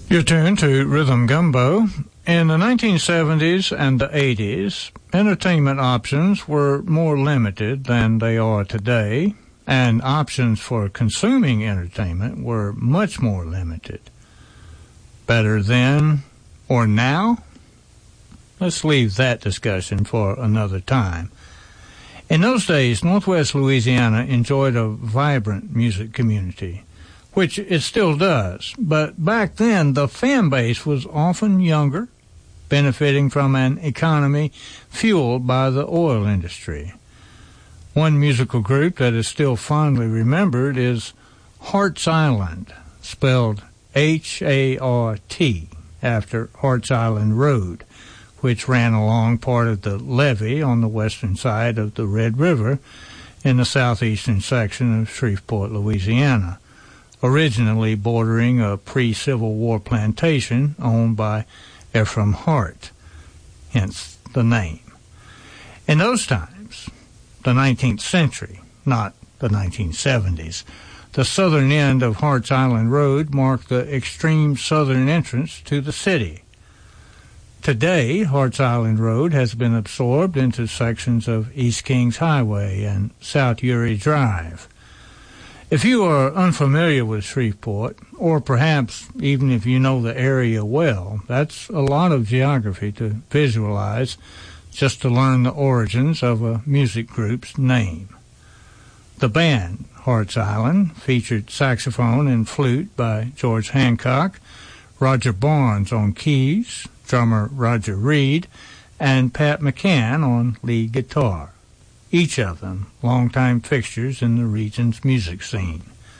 You're tuned to Rhythm Gumbo. In the 1970s and the 80s, entertainment options were more limited than they are today, and options for consuming entertainment were much more limited. Better then or now? Let's leave that discussion for another time. In those days, Northwest Louisiana enjoyed a vibrant music community, which it still does. But back then, the fan base was often younger, benefiting from an economy fueled by the oil industry. One musical group that is still fondly remembered is Hart's Island, spelled H-A-R-T, after Hart's Island Road, which ran along part of the levee on the western side of the Red River in the southeastern section of Shreveport, Louisiana, originally bordering a pre-Civil War plantation owned by Ephraim Hart, hence the name. In those times, the 19th century, not the 1970s, the southern end of Hart's Island Road marked the extreme southern entrance to the city. Today, Hart's Island Road has been absorbed into sections of East Kings Highway and South Uri Drive. If you are unfamiliar with Shreveport, or perhaps even if you know the area well, that's a lot of geography to visualize just to learn the origins of a music group's name. The band, Hart's Island, featured saxophone and flute by George Hancock, Roger Barnes on keys, drummer Roger Reed, and Pat McCann on lead guitar, each of them longtime fixtures in the region's music scene.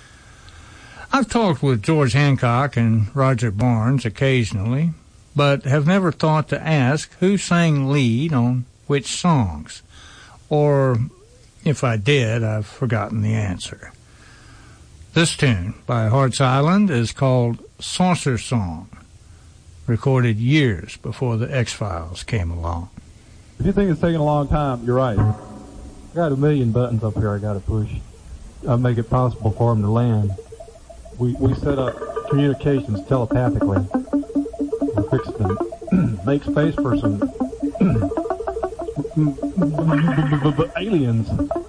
I've talked with George Hancock and Roger Barnes occasionally, but have never thought to ask who sang lead on which songs, or if I did, I've forgotten the answer. This tune by Hart's Island is called Saucer Song, recorded years before the X-Files came along. If you think it's taking a long time, you're right. I got a million buttons up here I got to push. Make it possible for them to land. We set up communications telepathically. We're fixing to make space for some aliens.